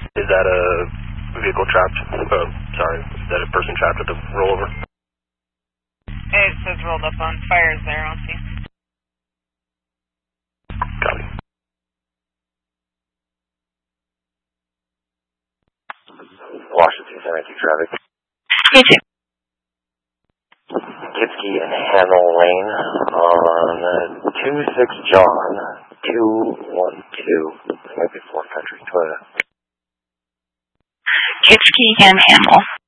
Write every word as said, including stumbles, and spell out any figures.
Is that a vehicle trapped? Uh, sorry, is that a person trapped at the rollover? It says rolled up on fires there, I'll see. Copy. Washington seventy-two traffic. You too. Kitsky and Hannell Lane on uh, two six John two one two. Might be Ford Country Toyota. Kitsky and Hannell.